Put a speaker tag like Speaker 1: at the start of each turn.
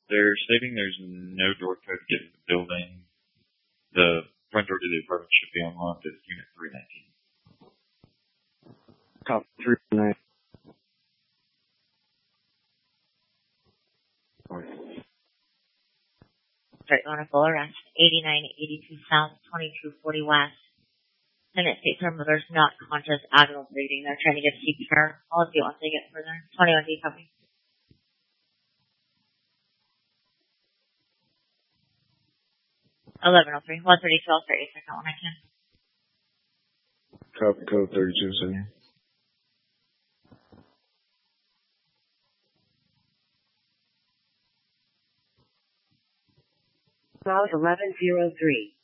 Speaker 1: They're stating there's no door code to get to the building. The front door to the apartment should be unlocked at Unit 319.
Speaker 2: Top 319.
Speaker 3: Right, on a full arrest. 8982 South, 2240 West. Tenant states her mother's not conscious, abdominal bleeding. They're trying to get CPR. I'll see once they get further. 21 D copy. Eleven 132. I'll start your second one I can.
Speaker 2: Copy code 32, sir.
Speaker 4: Cloud 1103.